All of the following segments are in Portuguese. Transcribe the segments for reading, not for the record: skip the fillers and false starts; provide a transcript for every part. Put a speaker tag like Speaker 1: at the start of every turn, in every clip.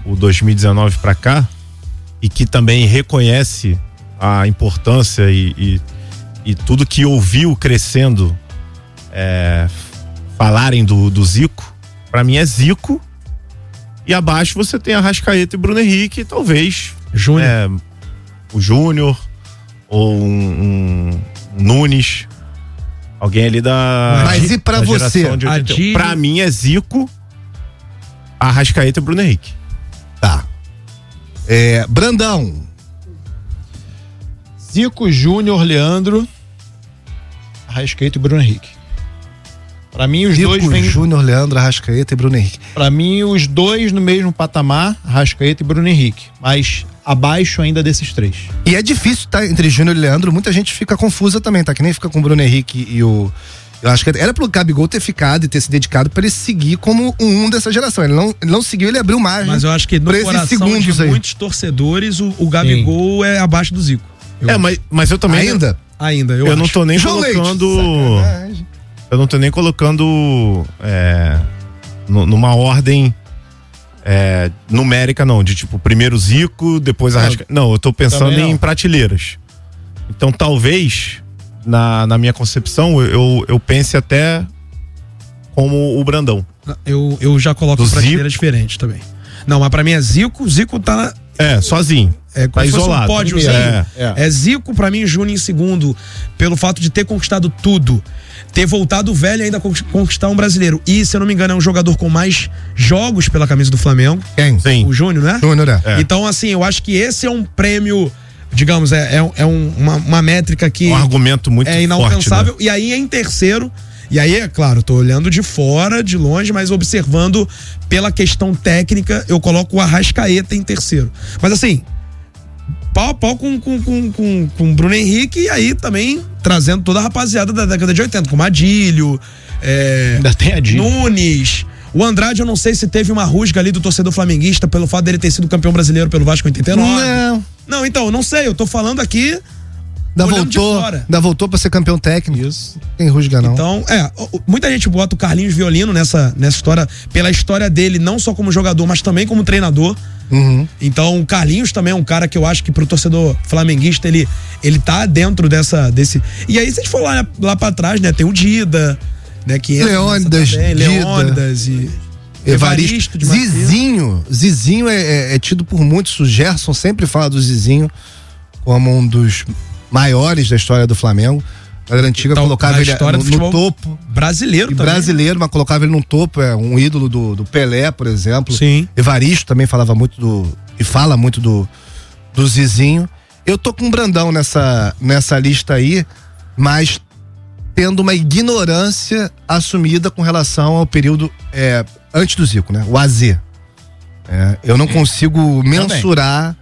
Speaker 1: o 2019 para cá e que também reconhece a importância e tudo que ouviu crescendo falarem do Zico, para mim é Zico, e abaixo você tem Arrascaeta e Bruno Henrique, talvez o Júnior ou um Nunes, alguém ali
Speaker 2: Mas e pra você?
Speaker 1: Pra mim é Zico, Arrascaeta e Bruno Henrique.
Speaker 2: Tá. Brandão.
Speaker 3: Zico, Júnior, Leandro, Arrascaeta e Bruno Henrique. Pra mim os dois vêm...
Speaker 2: Júnior, Leandro, Arrascaeta e Bruno Henrique.
Speaker 3: Pra mim os dois no mesmo patamar, Arrascaeta e Bruno Henrique, mas abaixo ainda desses três.
Speaker 2: E é difícil, tá? Entre Júnior e Leandro, muita gente fica confusa também, tá? Que nem fica com o Bruno Henrique e o... Eu acho que era pro Gabigol ter ficado e ter se dedicado pra ele seguir como um dessa geração. Ele não seguiu, ele abriu margem.
Speaker 4: Mas eu acho que no coração de muitos torcedores, o Gabigol é abaixo do Zico.
Speaker 1: Mas eu também...
Speaker 4: Ainda, eu
Speaker 1: não tô nem colocando... Eu não tô nem colocando numa ordem numérica, não. De tipo, primeiro Zico, depois Arrascaeta. Não, eu tô pensando em prateleiras. Então, talvez, na minha concepção, eu pense até como o Brandão.
Speaker 4: Eu já coloco prateleiras diferentes também. Não, mas pra mim é Zico. Zico tá...
Speaker 1: sozinho.
Speaker 4: Tá isolado. Um pódiozinho. É Zico, pra mim, Júnior em segundo, pelo fato de ter conquistado tudo. Ter voltado velho e ainda conquistar um brasileiro. E, se eu não me engano, é um jogador com mais jogos pela camisa do Flamengo.
Speaker 2: Quem?
Speaker 1: Sim.
Speaker 4: O Júnior, né?
Speaker 2: Júnior,
Speaker 4: Então, assim, eu acho que esse é um prêmio, digamos, uma métrica que...
Speaker 1: Um argumento muito forte,
Speaker 4: inalcançável.
Speaker 1: né?
Speaker 4: E aí, em terceiro... E aí, é claro, tô olhando de fora, de longe, mas observando pela questão técnica, eu coloco o Arrascaeta em terceiro. Mas, assim... pau a pau com Bruno Henrique, e aí também trazendo toda a rapaziada da década de 80, como Adílio,
Speaker 3: ainda tem Adílio,
Speaker 4: Nunes. O Andrade, eu não sei se teve uma rusga ali do torcedor flamenguista pelo fato dele ter sido campeão brasileiro pelo Vasco em 89. Não, então, não sei, eu tô falando aqui.
Speaker 2: Ainda voltou pra ser campeão técnico.
Speaker 3: Isso.
Speaker 2: Tem rusga, não.
Speaker 4: Então, muita gente bota o Carlinhos Violino nessa história, pela história dele, não só como jogador, mas também como treinador.
Speaker 2: Uhum.
Speaker 4: Então, o Carlinhos também é um cara que eu acho que pro torcedor flamenguista, ele tá dentro desse... E aí, se a gente for lá pra trás, né, tem o Dida, né, que
Speaker 2: Leônidas
Speaker 4: e...
Speaker 2: Evaristo, Zizinho é tido por muitos, o Gerson sempre fala do Zizinho como um dos maiores da história do Flamengo. A galera antiga colocava ele no topo.
Speaker 4: Brasileiro também.
Speaker 2: Brasileiro, mas colocava ele no topo, um ídolo do Pelé, por exemplo.
Speaker 4: Sim.
Speaker 2: Evaristo também falava muito e fala muito do Zizinho. Eu tô com um Brandão nessa lista aí, mas tendo uma ignorância assumida com relação ao período antes do Zico, né? O AZ. Eu não consigo mensurar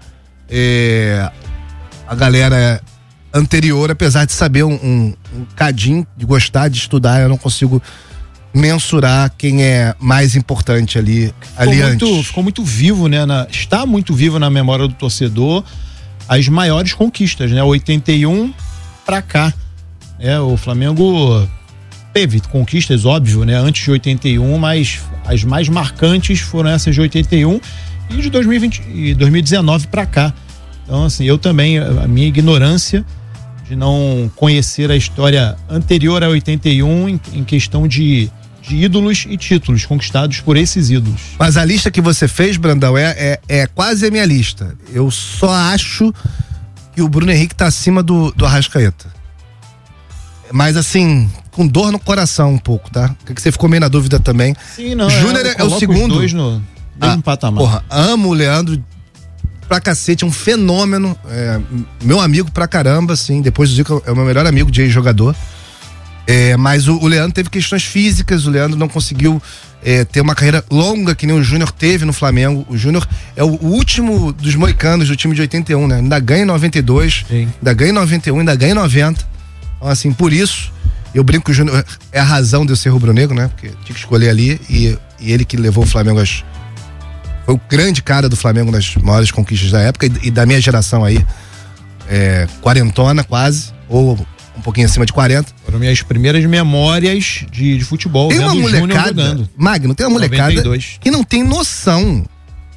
Speaker 2: a galera anterior, apesar de saber um cadinho, de gostar de estudar, eu não consigo mensurar quem é mais importante ali antes.
Speaker 3: Ficou muito vivo, né? Está muito vivo na memória do torcedor as maiores conquistas, né? 81 pra cá. O Flamengo teve conquistas, óbvio, né? Antes de 81, mas as mais marcantes foram essas de 81 e de 2020 e 2019 pra cá. Então, assim, eu também, a minha ignorância de não conhecer a história anterior a 81 em questão de ídolos e títulos conquistados por esses ídolos.
Speaker 2: Mas a lista que você fez, Brandão, é quase a minha lista. Eu só acho que o Bruno Henrique tá acima do Arrascaeta. Mas assim, com dor no coração um pouco, tá? Que você ficou meio na dúvida também.
Speaker 3: Sim, não.
Speaker 2: Júnior é o segundo.
Speaker 3: Os dois no mesmo patamar.
Speaker 2: Porra, amo o Leandro pra cacete, é um fenômeno, meu amigo pra caramba, assim, depois do Zico é o meu melhor amigo de ex-jogador, mas o Leandro teve questões físicas, o Leandro não conseguiu ter uma carreira longa que nem o Júnior teve no Flamengo. O Júnior é o último dos moicanos do time de 81, né? Ainda ganha em 92,
Speaker 3: Sim.
Speaker 2: Ainda ganha em 91, ainda ganha em 90. Então, assim, por isso, eu brinco que o Júnior é a razão de eu ser rubro-negro, né? Porque tinha que escolher ali e ele que levou o Flamengo foi o grande cara do Flamengo nas maiores conquistas da época e da minha geração aí, quarentona quase, ou um pouquinho acima de 40.
Speaker 3: Foram minhas primeiras memórias de futebol.
Speaker 2: Tem uma molecada, Magno, tem uma molecada
Speaker 3: 92.
Speaker 2: que não tem noção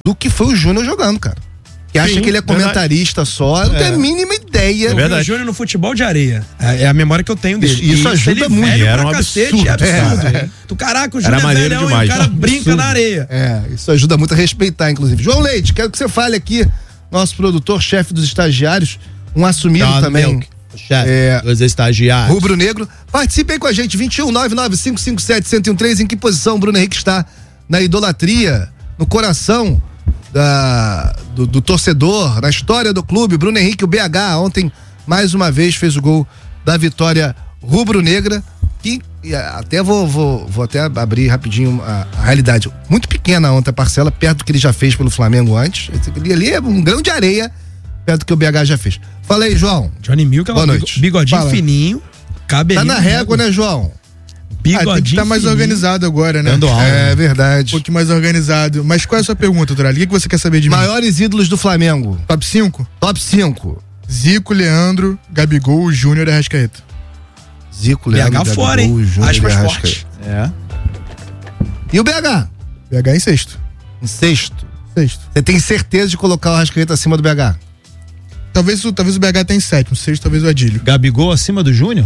Speaker 2: do que foi o Júnior jogando, cara. Que acha que ele é comentarista só, não tem a mínima ideia.
Speaker 4: Eu vi o Júnior no futebol de areia. É a memória que eu tenho dele.
Speaker 2: Isso ajuda muito.
Speaker 4: Era um absurdo. Caraca, o Júnior é velhão e o cara brinca na areia.
Speaker 2: Isso ajuda muito a respeitar, inclusive. João Leite, quero que você fale aqui, nosso produtor, chefe dos estagiários, um assumido também.
Speaker 3: Chefe dos estagiários.
Speaker 2: Rubro-negro. Participe aí com a gente, 21-99557-1013. Em que posição o Bruno Henrique está na idolatria, no coração do torcedor, na história do clube? Bruno Henrique, o BH, ontem mais uma vez fez o gol da vitória rubro-negra, que até vou até abrir rapidinho a realidade. Muito pequena ontem a parcela, perto do que ele já fez pelo Flamengo antes. Ali é um grão de areia perto do que o BH já fez. Fala aí, João.
Speaker 4: Johnny Milk,
Speaker 2: boa noite.
Speaker 4: Bigodinho fininho, cabelinho.
Speaker 2: Tá na régua, né, João?
Speaker 5: Tem que estar mais organizado agora, né?
Speaker 2: É verdade.
Speaker 5: Um pouquinho mais organizado. Mas qual é a sua pergunta, Turali? O que você quer saber de mim?
Speaker 2: Maiores ídolos do Flamengo.
Speaker 5: Top 5?
Speaker 2: Top 5.
Speaker 5: Zico, Leandro, Gabigol, Júnior e Arrascaeta.
Speaker 2: Zico, Leandro,
Speaker 4: BH
Speaker 2: Gabigol,
Speaker 4: fora, hein?
Speaker 2: Júnior e Arrascaeta.
Speaker 4: Forte.
Speaker 2: E o BH?
Speaker 5: BH em sexto.
Speaker 2: Em sexto?
Speaker 5: Sexto.
Speaker 2: Você tem certeza de colocar o Arrascaeta acima do BH?
Speaker 5: Talvez o BH tenha em sétimo, sexto talvez o Adílio.
Speaker 3: Gabigol acima do Júnior?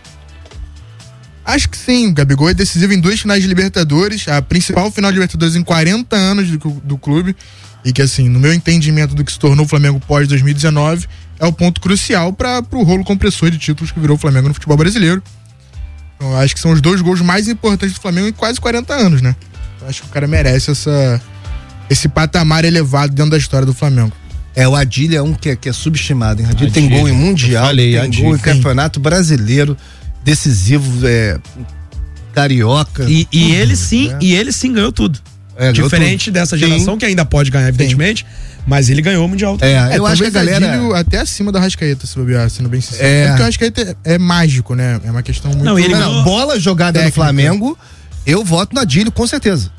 Speaker 5: Acho que sim, o Gabigol é decisivo em 2 finais de Libertadores, a principal final de Libertadores em 40 anos do clube, e que assim, no meu entendimento do que se tornou o Flamengo pós 2019, é o ponto crucial para o rolo compressor de títulos que virou o Flamengo no futebol brasileiro. Então, acho que são os 2 gols mais importantes do Flamengo em quase 40 anos, né? Então, acho que o cara merece esse patamar elevado dentro da história do Flamengo.
Speaker 2: O Adílio é um que é subestimado, hein? Adílio tem gol em Mundial, tem gol em Campeonato Brasileiro, decisivo, carioca.
Speaker 4: E ele sim ganhou tudo. Diferente dessa geração, que ainda pode ganhar, evidentemente, mas ele ganhou o Mundial.
Speaker 2: Eu acho que a galera...
Speaker 5: Adílio até acima do Arrascaeta, se bobear, sendo bem sincero. Porque o Arrascaeta é mágico, né? É uma questão muito...
Speaker 2: Não, bola jogada técnica. No Flamengo, eu voto no Adílio, com certeza.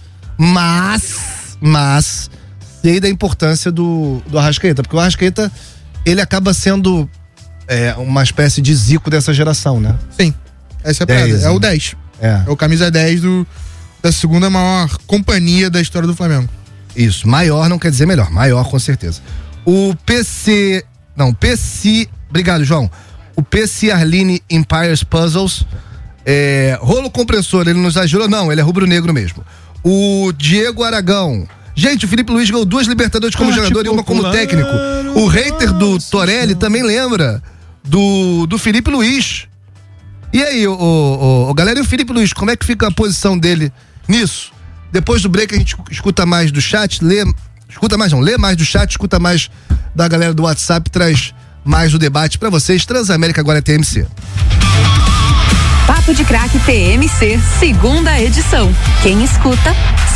Speaker 2: Mas sei da importância do Arrascaeta, porque o Arrascaeta, ele acaba sendo uma espécie de Zico dessa geração, né?
Speaker 5: Sim, essa é a parada, é o 10. É o camisa 10 da segunda maior companhia da história do Flamengo.
Speaker 2: Isso, maior não quer dizer melhor, maior com certeza. O PC, obrigado, João. O PC Arline Empires Puzzles, rolo compressor, ele nos ajudou? Não, ele é rubro-negro mesmo. O Diego Aragão, gente, o Felipe Luiz ganhou 2 Libertadores como jogador e uma como técnico. O hater do Torelli também lembra do Felipe Luiz. E aí, galera, e o Felipe Luiz, como é que fica a posição dele nisso? Depois do break a gente escuta mais do chat, lê mais do chat, escuta mais da galera do WhatsApp, traz mais o debate pra vocês. Transamérica agora é TMC.
Speaker 6: Papo de Craque TMC, segunda edição. Quem escuta